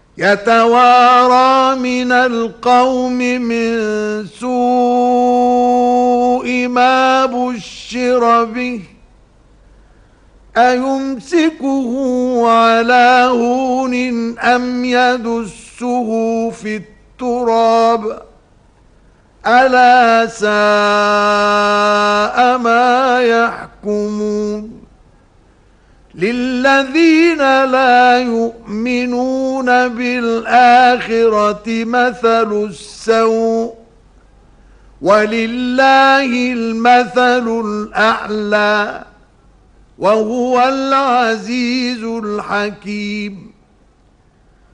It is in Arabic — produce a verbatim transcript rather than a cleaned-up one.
يتوارى من القوم من سوء ما بشر به أيمسكه على هون أم يدسه في التراب ألا ساء ما يحكمون للذين لا يؤمنون بالآخرة مثل السوء ولله المثل الأعلى وهو العزيز الحكيم.